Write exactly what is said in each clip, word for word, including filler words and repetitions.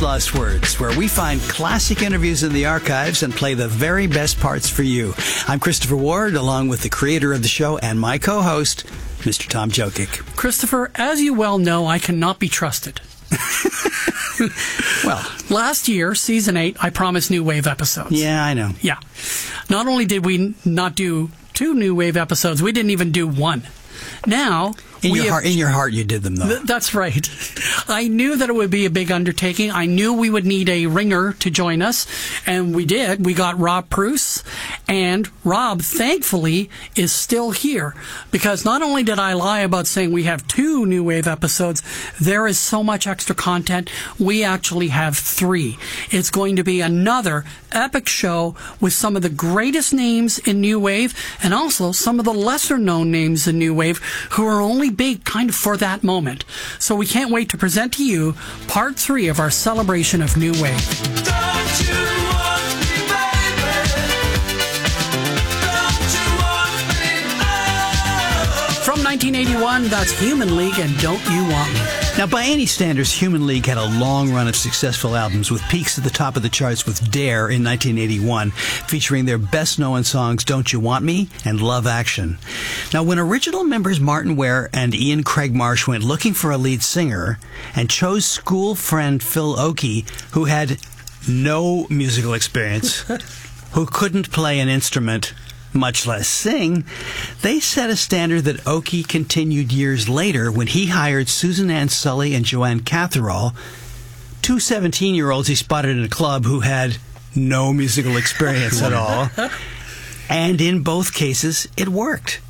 Lost Words, where we find classic interviews in the archives and play the very best parts for you. I'm Christopher Ward, along with the creator of the show and my co-host, Mister Tom Jokic. Christopher, as you well know, I cannot be trusted. Well, last year, season eight, I promised new wave episodes. Yeah, I know. Yeah. Not only did we not do two new wave episodes, we didn't even do one. Now, in we your have, heart, in your heart, you did them though. Th- that's right. I knew that it would be a big undertaking. I knew we would need a ringer to join us, and we did. We got Rob Pruce, and Rob, thankfully, is still here because not only did I lie about saying we have two new wave episodes, there is so much extra content. We actually have three. It's going to be another epic show with some of the greatest names in new wave, and also some of the lesser known names in new wave who are only big kind of for that moment. So we can't wait to present to you part three of our celebration of new wave. Don't you want me, baby? Don't you want me? Oh. From nineteen eighty-one, that's Human League and Don't You Want Me. Now, by any standards, Human League had a long run of successful albums with peaks at the top of the charts with Dare in nineteen eighty-one, featuring their best-known songs Don't You Want Me and Love Action. Now, when original members Martin Ware and Ian Craig Marsh went looking for a lead singer and chose school friend Phil Oakey, who had no musical experience, who couldn't play an instrument, much less sing, they set a standard that Oakey continued years later when he hired Susan Ann Sully and Joanne Catherall, two seventeen-year-olds he spotted in a club who had no musical experience at all. And in both cases, it worked.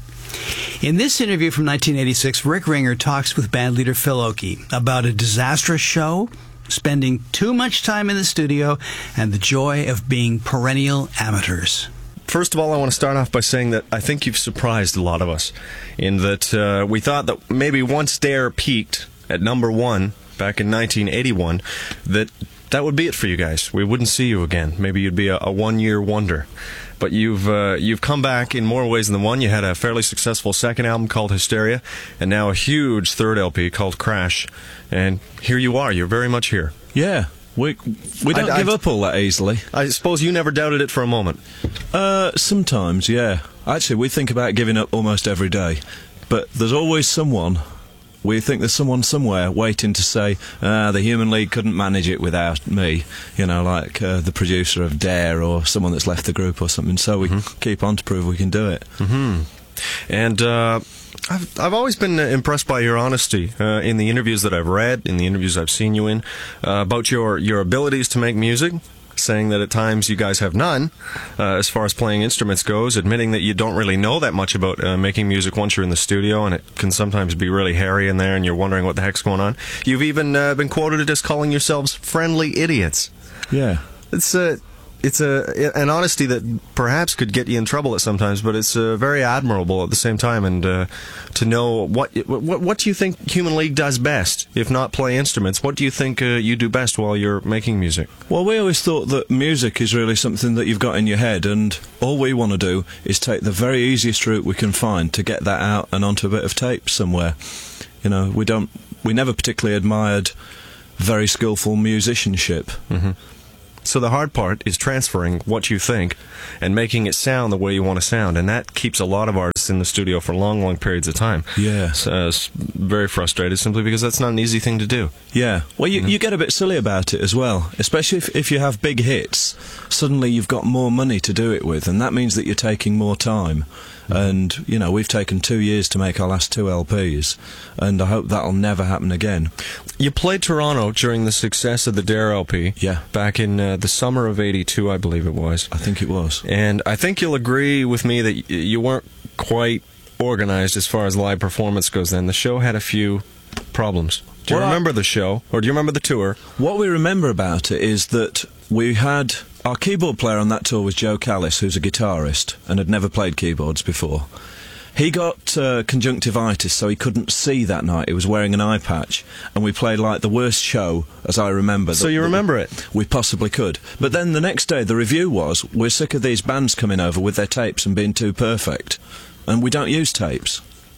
In this interview from nineteen eighty-six, Rick Ringer talks with bandleader Phil Oakey about a disastrous show, spending too much time in the studio, and the joy of being perennial amateurs. First of all, I want to start off by saying that I think you've surprised a lot of us in that uh, we thought that maybe once Dare peaked at number one back in nineteen eighty-one, that that would be it for you guys. We wouldn't see you again. Maybe you'd be a, a one-year wonder. But you've uh, you've come back in more ways than one. You had a fairly successful second album called Hysteria, and now a huge third L P called Crash. And here you are. You're very much here. Yeah. We we don't I, I, give up all that easily. I suppose you never doubted it for a moment. Uh, sometimes, yeah. Actually, we think about giving up almost every day. But there's always someone, we think there's someone somewhere waiting to say, ah, the Human League couldn't manage it without me. You know, like uh, the producer of Dare or someone that's left the group or something. So we mm-hmm. keep on to prove we can do it. Mm-hmm. And uh, I've, I've always been impressed by your honesty uh, in the interviews that I've read, in the interviews I've seen you in, uh, about your, your abilities to make music, saying that at times you guys have none uh, as far as playing instruments goes, admitting that you don't really know that much about uh, making music once you're in the studio, and it can sometimes be really hairy in there and you're wondering what the heck's going on. You've even uh, been quoted as calling yourselves friendly idiots. Yeah. It's a... Uh, It's a an honesty that perhaps could get you in trouble at sometimes, but it's uh, very admirable at the same time. And uh, to know what, what what do you think Human League does best, if not play instruments? What do you think uh, you do best while you're making music? Well, we always thought that music is really something that you've got in your head, and all we want to do is take the very easiest route we can find to get that out and onto a bit of tape somewhere. You know, we don't we never particularly admired very skillful musicianship. Mm-hmm. So the hard part is transferring what you think and making it sound the way you want to sound, and that keeps a lot of artists in the studio for long, long periods of time. Yeah. So, uh, it's very frustrated simply because that's not an easy thing to do. Yeah. Well, you, mm-hmm. you get a bit silly about it as well, especially if, if you have big hits. Suddenly you've got more money to do it with, and that means that you're taking more time. And, you know, we've taken two years to make our last two L Ps, and I hope that'll never happen again. You played Toronto during the success of the Dare L P. Yeah. Back in uh, the summer of eighty-two, I believe it was. I think it was. And I think you'll agree with me that y you weren't quite organized as far as live performance goes then. The show had a few problems. Do you well, remember the show? Or do you remember the tour? What we remember about it is that we had... Our keyboard player on that tour was Joe Callis, who's a guitarist and had never played keyboards before. He got uh, conjunctivitis, so he couldn't see that night. He was wearing an eye patch, and we played like the worst show, as I remember. So that, you remember that it? We possibly could. But then the next day, the review was, we're sick of these bands coming over with their tapes and being too perfect, and we don't use tapes.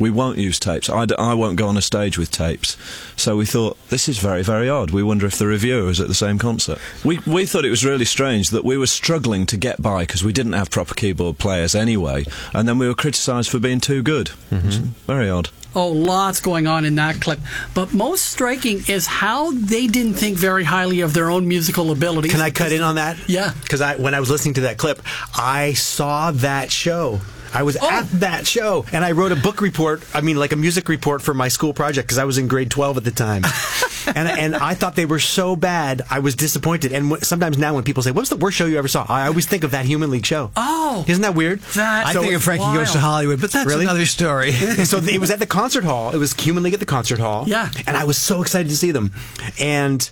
We won't use tapes. I, d- I won't go on a stage with tapes. So we thought, this is very, very odd. We wonder if the reviewer was at the same concert. We we thought it was really strange that we were struggling to get by because we didn't have proper keyboard players anyway, and then we were criticised for being too good. Mm-hmm. Very odd. Oh, lots going on in that clip. But most striking is how they didn't think very highly of their own musical abilities. Can I cut in on that? Yeah. Because I, when I was listening to that clip, I saw that show. I was Oh. at that show, and I wrote a book report, I mean, like a music report for my school project, because I was in grade twelve at the time. and and I thought they were so bad, I was disappointed. And w- sometimes now when people say, what's the worst show you ever saw? I always think of that Human League show. Oh. Isn't that weird? That- So- I think of Frankie Goes to Hollywood, but that's really? another story. So it was at the concert hall. It was Human League at the concert hall. Yeah. And I was so excited to see them. And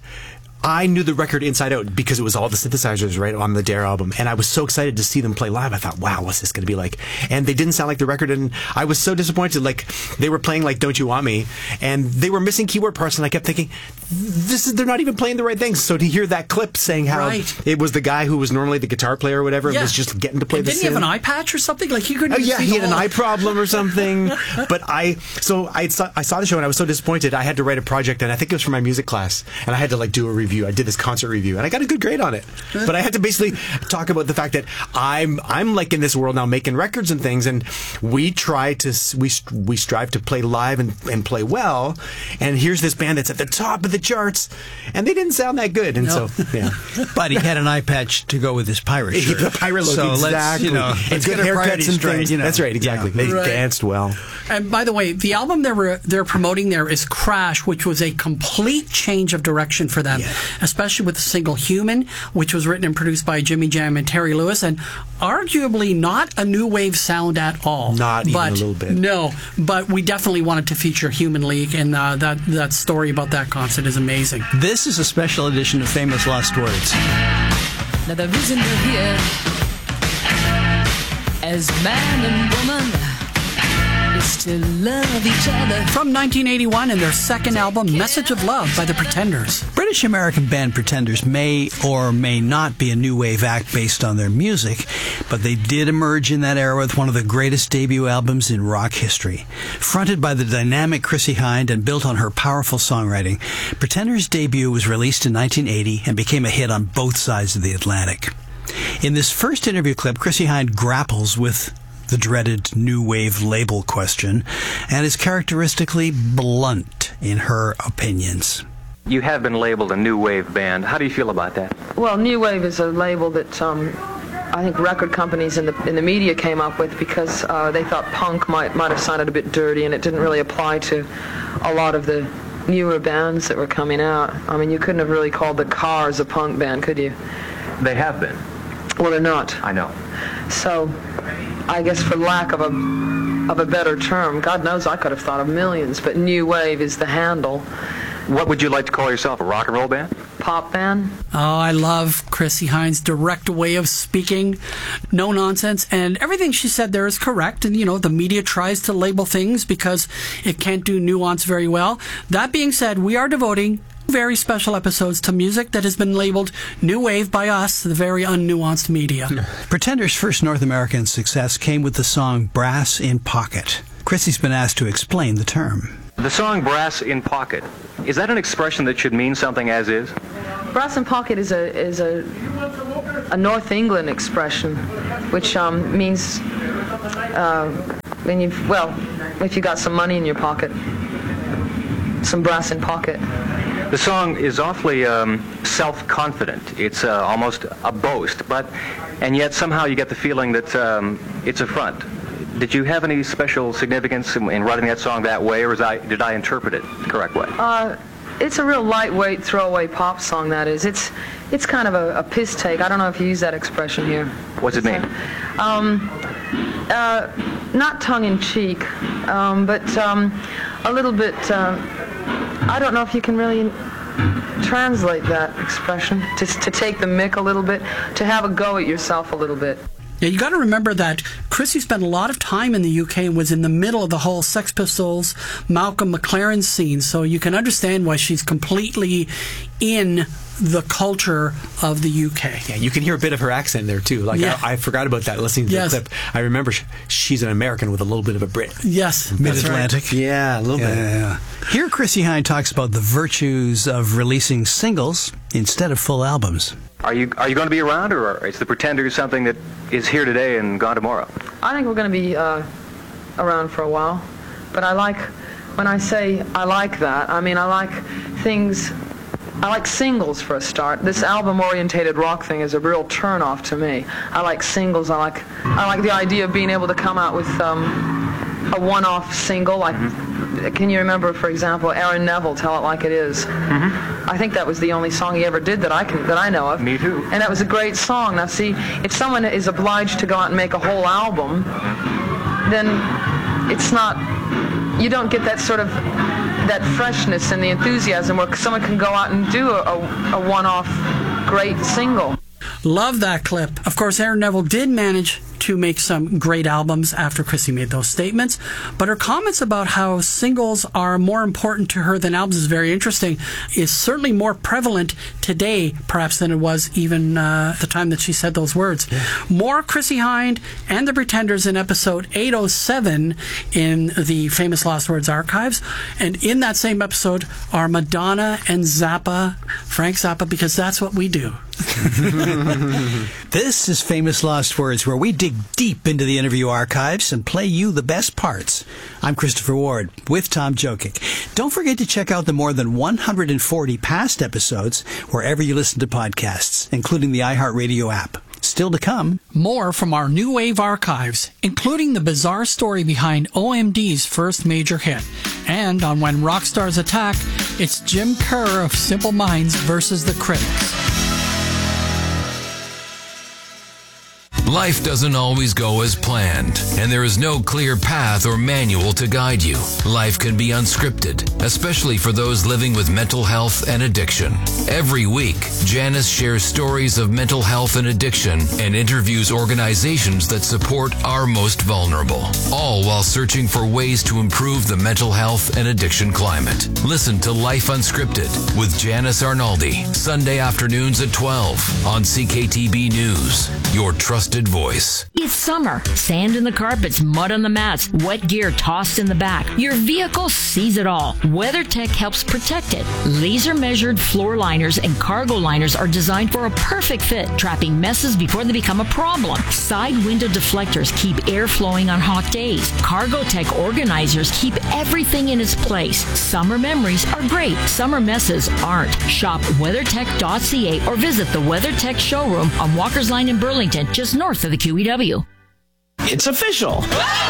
I knew the record inside out because it was all the synthesizers right on the Dare album, and I was so excited to see them play live. I thought, wow, what's this going to be like? And they didn't sound like the record, and I was so disappointed. Like, they were playing like Don't You Want Me, and they were missing keyboard parts, and I kept thinking, this is, they're not even playing the right things. So to hear that clip saying how Right. it was the guy who was normally the guitar player or whatever, Yeah. was just getting to play And the didn't he have synth. an eye patch or something? Like he couldn't Oh, even yeah, see he the had an whole- eye problem or something. But I, so I saw, I saw the show and I was so disappointed. I had to write a project, and I think it was for my music class, and I had to like do a review. I did this concert review, and I got a good grade on it. But I had to basically talk about the fact that I'm, I'm like in this world now, making records and things, and we try to, s- we st- we strive to play live and, and play well. And here's this band that's at the top of the charts, and they didn't sound that good. And No. so, yeah. But he had an eye patch to go with his pirate shirt. The pirate look, so exactly. let's, you know, and let's good get our haircuts priorities and straight, things. you know. That's right, exactly. Yeah. They Right. danced well. And by the way, the album they were they're promoting there is Crash, which was a complete change of direction for them, especially with the single Human, which was written and produced by Jimmy Jam and Terry Lewis, and arguably not a new wave sound at all. Not even but, a little bit. No, but we definitely wanted to feature Human League, and uh, that, that story about that concert is amazing. This is a special edition of Famous Lost Words. Now the reason we're here as man and woman is to love each other. From nineteen eighty-one and their second album, Message of Love by the Pretenders. British American band Pretenders may or may not be a new wave act based on their music, but they did emerge in that era with one of the greatest debut albums in rock history. Fronted by the dynamic Chrissie Hynde and built on her powerful songwriting, Pretenders' debut was released in nineteen eighty and became a hit on both sides of the Atlantic. In this first interview clip, Chrissie Hynde grapples with the dreaded new wave label question and is characteristically blunt in her opinions. You have been labeled a new wave band. How do you feel about that? Well, New Wave is a label that um, I think record companies in the in the media came up with because uh, they thought punk might might have sounded a bit dirty, and it didn't really apply to a lot of the newer bands that were coming out. I mean, you couldn't have really called the Cars a punk band, could you? They have been. Well, they're not. I know. So, I guess for lack of a of a better term, God knows I could have thought of millions, but New Wave is the handle. What would you like to call yourself, a rock and roll band? Pop band? Oh, I love Chrissie Hynde's direct way of speaking. No nonsense. And everything she said there is correct. And, you know, the media tries to label things because it can't do nuance very well. That being said, we are devoting very special episodes to music that has been labeled new wave by us, the very unnuanced media. Pretenders' first North American success came with the song Brass in Pocket. Chrissie's been asked to explain the term. The song Brass in Pocket, is that an expression that should mean something as is? Brass in pocket is a is a a North England expression, which um, means uh, when you well, if you got some money in your pocket, some brass in pocket. The song is awfully um, self-confident. It's uh, almost a boast, but and yet somehow you get the feeling that um, it's a front. Did you have any special significance in, in writing that song that way, or is I, did I interpret it the correct way? Uh, it's a real lightweight throwaway pop song. That is. It's it's kind of a, a piss take. I don't know if you use that expression here. What's it mean? Um, uh, not tongue in cheek, um, but um, a little bit. Uh, I don't know if you can really translate that expression. To to take the mick a little bit, to have a go at yourself a little bit. Yeah, you got to remember that Chrissie spent a lot of time in the U K and was in the middle of the whole Sex Pistols, Malcolm McLaren scene, so you can understand why she's completely in the culture of the U K. Yeah, you can hear a bit of her accent there too. Like Yeah. I, I forgot about that listening to Yes. the clip. I remember sh- she's an American with a little bit of a Brit. Yes, that's Mid-Atlantic. Yeah, a little bit. Yeah. Here, Chrissie Hynde talks about the virtues of releasing singles instead of full albums. Are you are you going to be around, or is the Pretenders something that is here today and gone tomorrow? I think we're going to be uh, around for a while, but I like, when I say I like that, I mean I like things, I like singles for a start. This album-orientated rock thing is a real turn-off to me. I like singles. I like I like the idea of being able to come out with um, a one-off single. Like, mm-hmm. Can you remember, for example, Aaron Neville, "Tell It Like It Is"? Mm-hmm. I think that was the only song he ever did that I can that I know of. Me too. And that was a great song. Now, see, if someone is obliged to go out and make a whole album, then it's not. You don't get that sort of that freshness and the enthusiasm where someone can go out and do a, a, a one-off great single. Love that clip. Of course, Aaron Neville did manage to make some great albums after Chrissie made those statements, but her comments about how singles are more important to her than albums is very interesting. Is certainly more prevalent today, perhaps, than it was even uh, the time that she said those words. Yeah. More Chrissie Hynde and the Pretenders in episode eight oh seven in the Famous Lost Words archives, and in that same episode are Madonna and Zappa, Frank Zappa, because that's what we do. This is Famous Lost Words, where we dig deep into the interview archives and play you the best parts. I'm Christopher Ward with Tom Jokic. Don't forget to check out the more than one hundred forty past episodes wherever you listen to podcasts, including the iHeartRadio app. Still to come, more from our New Wave archives, including the bizarre story behind O M D's first major hit. And on When Rock Stars Attack, it's Jim Kerr of Simple Minds versus the Critics. Life doesn't always go as planned, and there is no clear path or manual to guide you. Life can be unscripted, especially for those living with mental health and addiction. Every week, Janice shares stories of mental health and addiction and interviews organizations that support our most vulnerable, all while searching for ways to improve the mental health and addiction climate. Listen to Life Unscripted with Janice Arnaldi, Sunday afternoons at twelve on C K T B News, your trusted voice. It's summer. Sand in the carpets, mud on the mats, wet gear tossed in the back. Your vehicle sees it all. WeatherTech helps protect it. Laser measured floor liners and cargo liners are designed for a perfect fit, trapping messes before they become a problem. Side window deflectors keep air flowing on hot days. Cargotech organizers keep everything in its place. Summer memories are great. Summer messes aren't. Shop weathertech dot c a or visit the WeatherTech showroom on Walker's Line in Burlington, just north of the Q E W. It's official.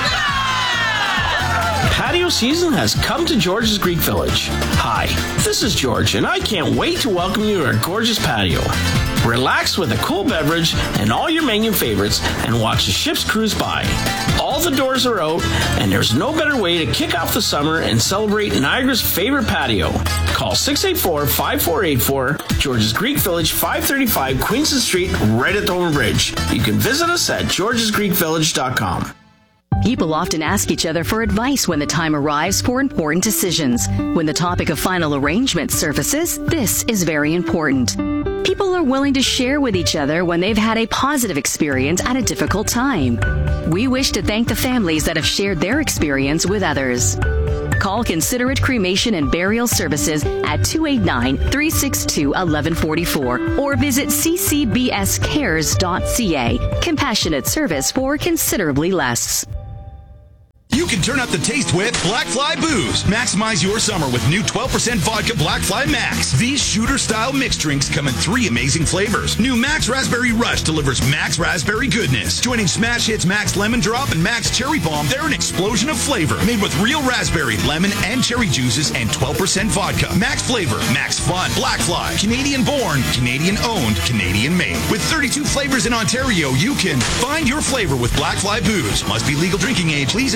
Patio season has come to George's Greek Village. Hi, this is George, and I can't wait to welcome you to our gorgeous patio. Relax with a cool beverage and all your menu favorites and watch the ships cruise by. All the doors are out, and there's no better way to kick off the summer and celebrate Niagara's favorite patio. Call six eight four, five four eight four, George's Greek Village, five thirty-five Queenston Street, right at Thornton Bridge. You can visit us at georges greek village dot com. People often ask each other for advice when the time arrives for important decisions. When the topic of final arrangement surfaces, this is very important. People are willing to share with each other when they've had a positive experience at a difficult time. We wish to thank the families that have shared their experience with others. Call Considerate Cremation and Burial Services at two eight nine, three six two, one one four four or visit c c b s cares dot c a. Compassionate service for considerably less. You can turn up the taste with Black Fly Booze. Maximize your summer with new twelve percent vodka Black Fly Max. These shooter-style mixed drinks come in three amazing flavors. New Max Raspberry Rush delivers Max Raspberry goodness. Joining Smash Hits Max Lemon Drop and Max Cherry Bomb, they're an explosion of flavor. Made with real raspberry, lemon, and cherry juices and twelve percent vodka. Max flavor, Max fun. Black Fly. Canadian born, Canadian owned, Canadian made. With thirty-two flavors in Ontario, you can find your flavor with Black Fly Booze. Must be legal drinking age. Please enjoy responsibly.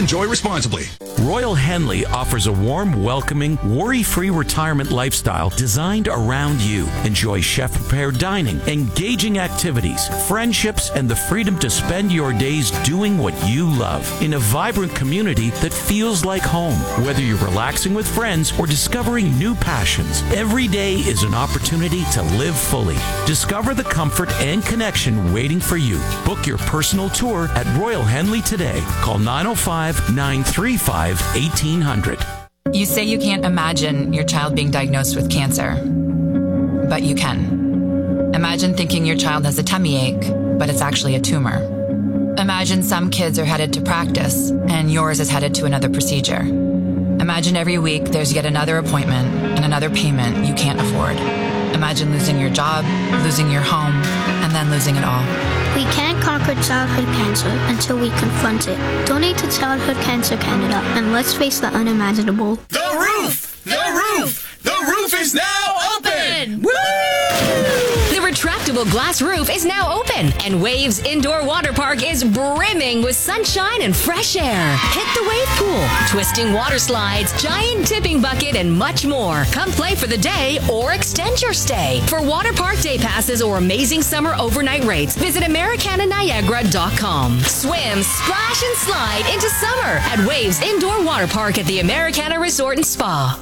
responsibly. Royal Henley offers a warm, welcoming, worry-free retirement lifestyle designed around you. Enjoy chef-prepared dining, engaging activities, friendships, and the freedom to spend your days doing what you love in a vibrant community that feels like home. Whether you're relaxing with friends or discovering new passions, every day is an opportunity to live fully. Discover the comfort and connection waiting for you. Book your personal tour at Royal Henley today. Call nine oh five, nine three five, eighteen hundred. You say you can't imagine your child being diagnosed with cancer, but you can. Imagine thinking your child has a tummy ache, but it's actually a tumor. Imagine some kids are headed to practice, and yours is headed to another procedure. Imagine every week there's yet another appointment and another payment you can't afford. Imagine losing your job, losing your home, and then losing it all. We can't conquer childhood cancer until we confront it. Donate to Childhood Cancer Canada, and let's face the unimaginable. The roof! The roof! The roof is now open! Woo! The retractable glass roof is now open, and Waves Indoor Water Park is brimming with sunshine and fresh air. Hit the wave pool, twisting water slides, giant tipping bucket, and much more. Come play for the day or extend your stay. For water park day passes or amazing summer overnight rates, visit Americana Niagara dot com. Swim, splash, and slide into summer at Waves Indoor Water Park at the Americana Resort and Spa.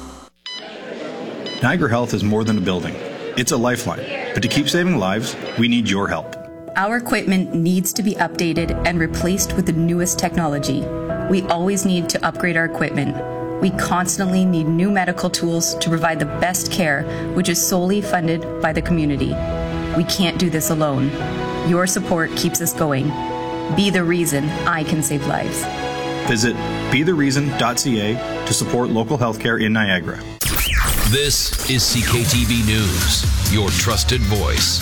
Niagara Health is more than a building. It's a lifeline. But to keep saving lives, we need your help. Our equipment needs to be updated and replaced with the newest technology. We always need to upgrade our equipment. We constantly need new medical tools to provide the best care, which is solely funded by the community. We can't do this alone. Your support keeps us going. Be the reason I can save lives. Visit be the reason dot c a to support local healthcare in Niagara. This is C K T V News, your trusted voice.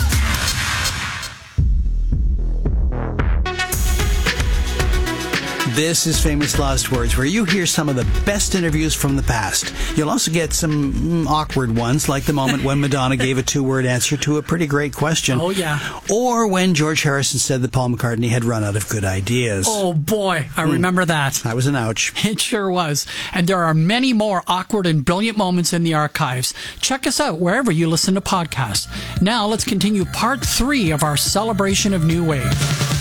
This is Famous Last Words, where you hear some of the best interviews from the past. You'll also get some mm, awkward ones, like the moment when Madonna gave a two-word answer to a pretty great question. Oh, yeah. Or when George Harrison said that Paul McCartney had run out of good ideas. Oh, boy. I mm. remember that. That was an ouch. It sure was. And there are many more awkward and brilliant moments in the archives. Check us out wherever you listen to podcasts. Now, let's continue part three of our celebration of New Wave.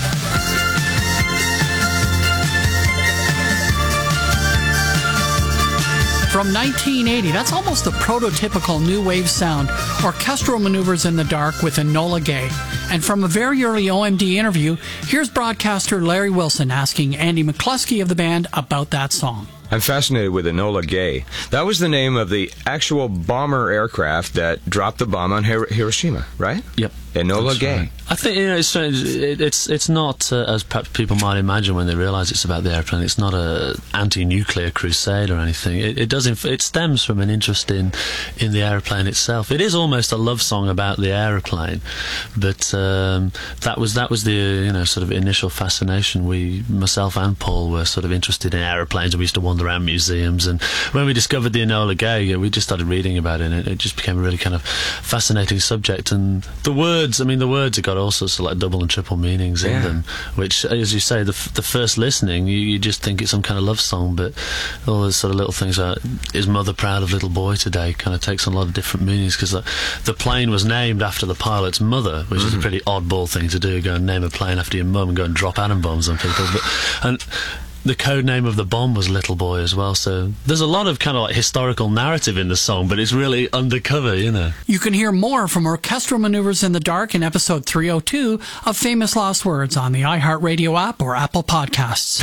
From nineteen eighty, that's almost the prototypical new wave sound, orchestral maneuvers in the dark with Enola Gay. And from a very early O M D interview, here's broadcaster Larry Wilson asking Andy McCluskey of the band about that song. I'm fascinated with Enola Gay. That was the name of the actual bomber aircraft that dropped the bomb on Hir- Hiroshima, right? Yep. Enola Gay. Right. I think you know it's it's it's not uh, as perhaps people might imagine when they realise it's about the airplane. It's not a anti-nuclear crusade or anything. It, it does. Inf- it stems from an interest in in the airplane itself. It is almost a love song about the airplane, but um, that was that was the you know sort of initial fascination. We, myself and Paul, were sort of interested in airplanes. We used to wander around museums, and when we discovered the Enola Gay, we just started reading about it, and it just became a really kind of fascinating subject. And the word. I mean, the words have got all sorts of like double and triple meanings yeah. in them, which, as you say, the, f- the first listening, you, you just think it's some kind of love song, but all those sort of little things like, is mother proud of little boy today, kind of takes on a lot of different meanings, because the, the plane was named after the pilot's mother, which mm. is a pretty oddball thing to do, go and name a plane after your mum and go and drop atom bombs on people. But and the code name of the bomb was Little Boy as well, so there's a lot of kind of like historical narrative in the song, but it's really undercover, you know. You can hear more from Orchestral Maneuvers in the Dark in episode three oh two of Famous Lost Words on the iHeartRadio app or Apple Podcasts.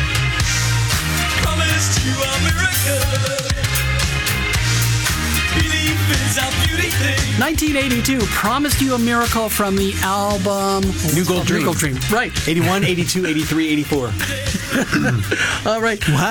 Promised you America. Believe is our beauty thing. nineteen eighty-two, Promised You a Miracle from the album New Gold Dream. New Gold Dream. Right. eighty-one, eighty-two, eighty-three, eighty-four. All right. Wow.